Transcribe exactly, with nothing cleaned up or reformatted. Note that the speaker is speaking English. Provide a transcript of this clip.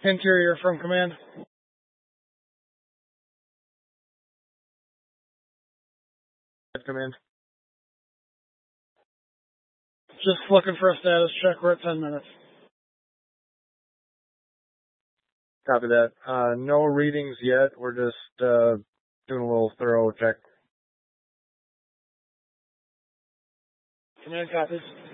Interior from command. Command. Just looking for a status check. We're at ten minutes. Copy that. Uh, no readings yet. We're just uh, doing a little thorough check. Command copies.